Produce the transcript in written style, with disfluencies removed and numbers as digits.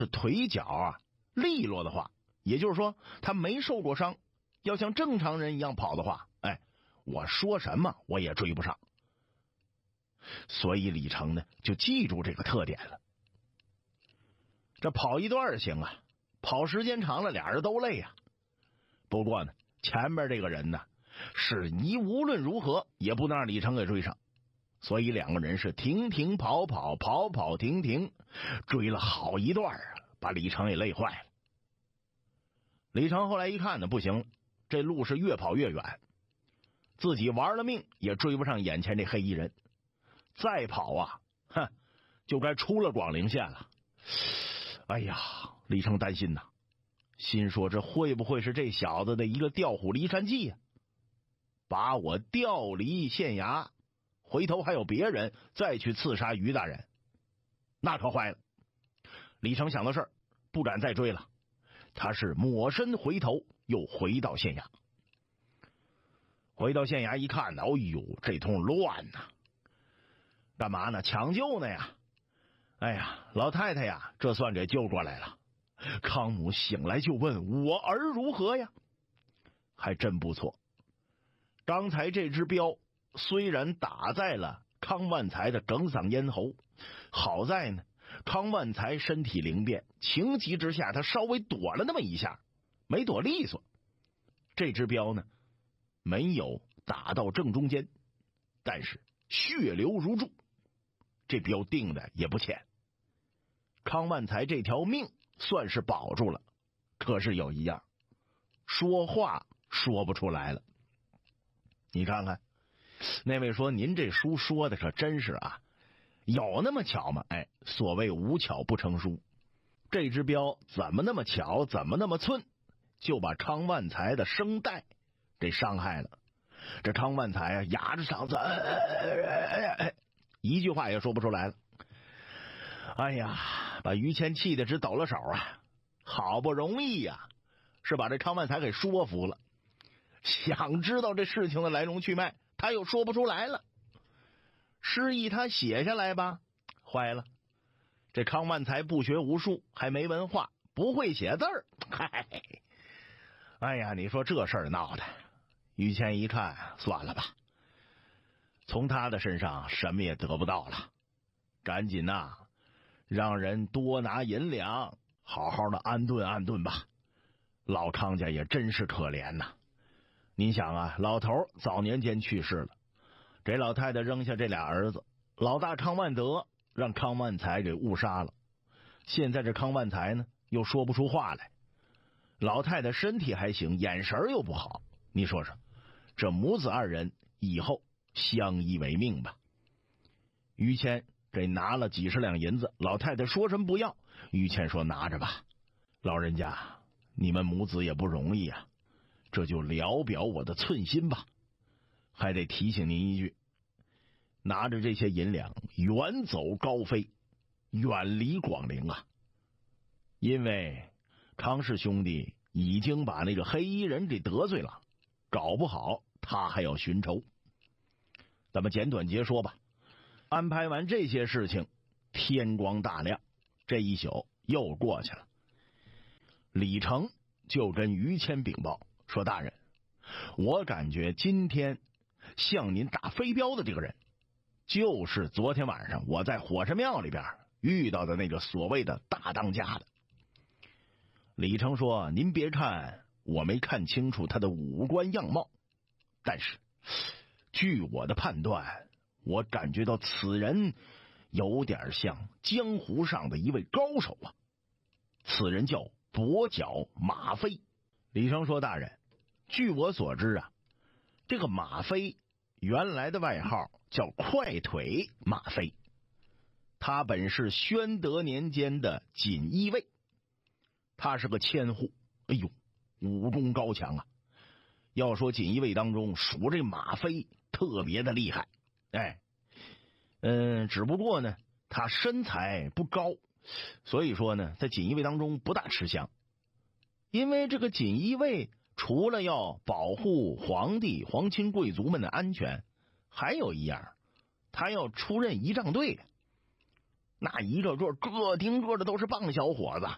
这腿脚啊利落的话，也就是说他没受过伤，要像正常人一样跑的话，我说什么我也追不上。所以李成呢就记住这个特点了。这跑一段行啊，跑时间长了俩人都累啊。不过呢，前面这个人呢是你无论如何也不能让李成给追上，所以两个人是停停跑跑，跑跑停停，追了好一段啊，把李成也累坏了。李成后来一看呢，不行了，这路是越跑越远，自己玩了命也追不上眼前这黑衣人，再跑啊，就该出了广陵县了。哎呀，李成担心呐，心说这会不会是这小子的一个调虎离山计呀？把我调离县衙，回头还有别人再去刺杀于大人，那可坏了。李成想到事儿，不敢再追了，他是抹身回头，又回到县衙。回到县衙一看呢，哎呦，这通乱呐！干嘛呢？抢救呢呀！哎呀，老太太呀，这算给救过来了。康母醒来就问我儿如何呀？还真不错。刚才这只镖虽然打在了康万才的哽嗓咽喉，好在呢，康万才身体灵便，情急之下他稍微躲了那么一下，没躲利索。这只镖呢，没有打到正中间，但是血流如注，这镖定的也不浅。康万才这条命算是保住了，可是有一样，说话说不出来了。你看看，那位说您这书说的可真是啊，有那么巧吗？所谓无巧不成书，这只镖怎么那么巧，怎么那么寸，就把康万才的声带给伤害了。这康万才啊，哑着嗓子，一句话也说不出来了。哎呀，把于谦气得直抖了手啊！好不容易呀，是把这康万才给说服了。想知道这事情的来龙去脉，他又说不出来了。示意他写下来吧，坏了，这康万才不学无术，还没文化，不会写字儿。哎呀，你说这事儿闹的，于谦一看，算了吧，从他的身上什么也得不到了，赶紧让人多拿银两，好好的安顿安顿吧。老康家也真是可怜呐。您想啊，老头早年间去世了，给老太太扔下这俩儿子，老大康万德让康万才给误杀了，现在这康万才呢又说不出话来，老太太身体还行，眼神又不好，你说说，这母子二人以后相依为命吧。于谦这拿了几十两银子，老太太说什么不要，于谦说拿着吧，老人家你们母子也不容易啊，这就聊表我的寸心吧。还得提醒您一句，拿着这些银两远走高飞，远离广陵啊，因为康氏兄弟已经把那个黑衣人给得罪了，搞不好他还要寻仇。咱们简短截说吧。安排完这些事情，天光大亮，这一宿又过去了。李成就跟于谦禀报说，大人，我感觉今天向您打飞镖的这个人，就是昨天晚上我在火神庙里边遇到的那个所谓的大当家的。李成说，您别看我没看清楚他的五官样貌，但是据我的判断，我感觉到此人有点像江湖上的一位高手啊，此人叫跛脚马飞。李成说，大人，据我所知啊，这个马飞原来的外号叫快腿马飞，他本是宣德年间的锦衣卫，他是个千户，哎呦，武功高强啊。要说锦衣卫当中数这马飞特别的厉害，只不过呢他身材不高，所以说呢在锦衣卫当中不大吃香。因为这个锦衣卫除了要保护皇帝皇亲贵族们的安全，还有一样，他要出任仪仗队。那一个个个顶个的都是棒小伙子，